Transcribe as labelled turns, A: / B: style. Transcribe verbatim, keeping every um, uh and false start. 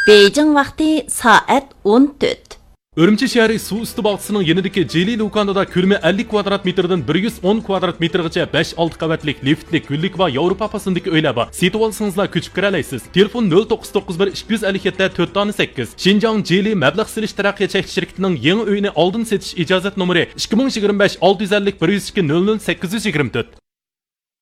A: Beijing vaqti soat o'n to'rt.
B: Urumchi shahri suv usti bog'chisining yanidagi Jeli do'konida ko'lami ellik kvadrat metrdan bir yuz o'n kvadrat metrgacha besh olti qavatlik liftlik, gullik va Yevropa fasındagi uylar bor. Setib olsangizlar ko'chib kira olasiz. Telefon nol to'qqiz to'qqiz bir ikki yuz ellik yetti to'rt sakkiz. Xinjiang Jeli mablag' silish taraqqiyot chekish shirkatining yangi uyini oldin setish ijozat nomeri ikki ming yigirma besh olti yuz ellik bir yuz ikki nol nol sakkiz yuz yigirma to'rt.